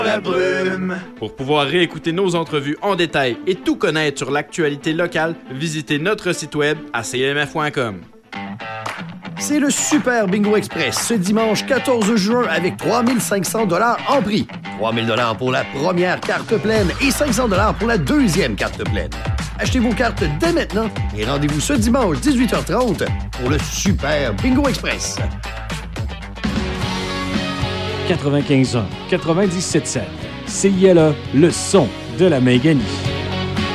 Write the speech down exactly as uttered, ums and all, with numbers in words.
La brume. Pour pouvoir réécouter nos entrevues en détail et tout connaître sur l'actualité locale, visitez notre site web à c m f point com. C'est le Super Bingo Express ce dimanche quatorze juin avec trois mille cinq cents dollars en prix. trois mille dollars pour la première carte pleine et cinq cents dollars pour la deuxième carte pleine. Achetez vos cartes dès maintenant et rendez-vous ce dimanche dix-huit heures trente pour le Super Bingo Express. quatre-vingt-quinze ans, quatre-vingt-dix-sept sept. C I L A, le son de la Maiganie.